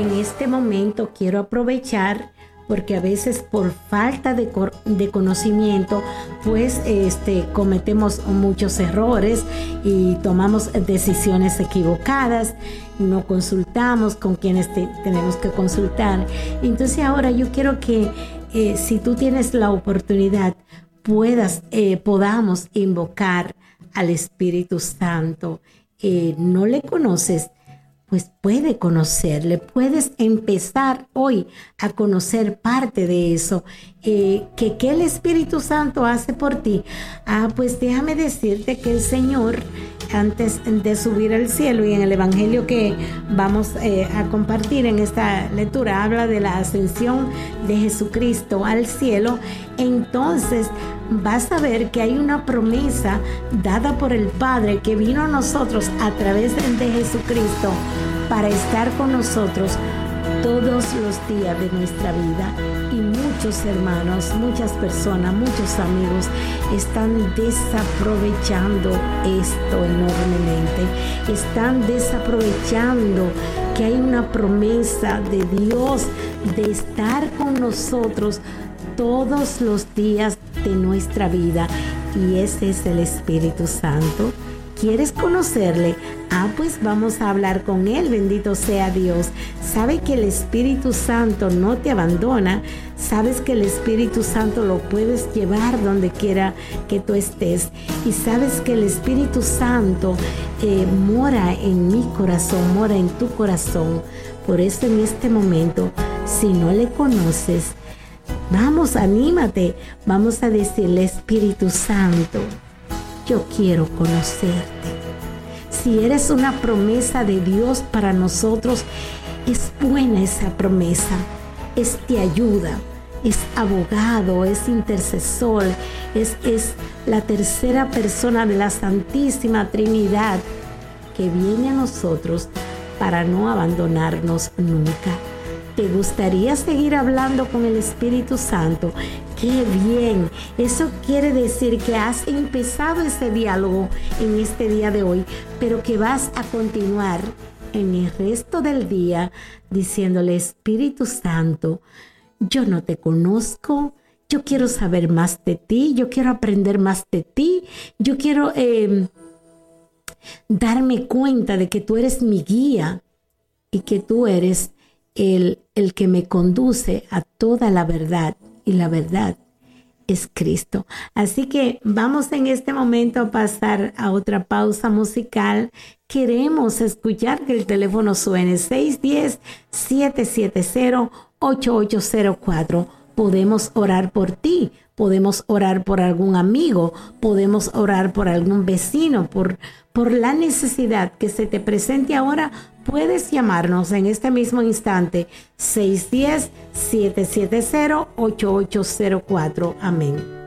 en este momento quiero aprovechar, porque a veces por falta de conocimiento, pues cometemos muchos errores y tomamos decisiones equivocadas, no consultamos con quienes tenemos que consultar. Entonces ahora yo quiero que si tú tienes la oportunidad, podamos invocar al Espíritu Santo. No le conoces, pues puede conocerle, puedes empezar hoy a conocer parte de eso. ¿Qué el Espíritu Santo hace por ti? Pues déjame decirte que el Señor, antes de subir al cielo, y en el Evangelio que vamos a compartir en esta lectura, habla de la ascensión de Jesucristo al cielo. Entonces vas a ver que hay una promesa dada por el Padre que vino a nosotros a través de Jesucristo para estar con nosotros todos los días de nuestra vida. Y muchos hermanos, muchas personas, muchos amigos están desaprovechando esto enormemente. Están desaprovechando que hay una promesa de Dios de estar con nosotros todos los días de nuestra vida, y ese es el Espíritu Santo. ¿Quieres conocerle? Pues vamos a hablar con Él, bendito sea Dios. Sabe que el Espíritu Santo no te abandona. Sabes que el Espíritu Santo lo puedes llevar donde quiera que tú estés. Y sabes que el Espíritu Santo mora en mi corazón, mora en tu corazón. Por eso en este momento, si no le conoces, vamos, anímate. Vamos a decirle: Espíritu Santo, yo quiero conocerte. Si eres una promesa de Dios para nosotros, es buena esa promesa, es de ayuda, es abogado, es intercesor, es la tercera persona de la Santísima Trinidad que viene a nosotros para no abandonarnos nunca. ¿Te gustaría seguir hablando con el Espíritu Santo? ¡Qué bien! Eso quiere decir que has empezado ese diálogo en este día de hoy, pero que vas a continuar en el resto del día diciéndole: Espíritu Santo, yo no te conozco, yo quiero saber más de ti, yo quiero aprender más de ti, yo quiero darme cuenta de que tú eres mi guía y que tú eres el que me conduce a toda la verdad, y la verdad es Cristo. Así que vamos en este momento a pasar a otra pausa musical. Queremos escuchar que el teléfono suene: 610-770-8804. Podemos orar por ti, podemos orar por algún amigo, podemos orar por algún vecino, por la necesidad que se te presente ahora. Puedes llamarnos en este mismo instante: 610-770-8804. Amén.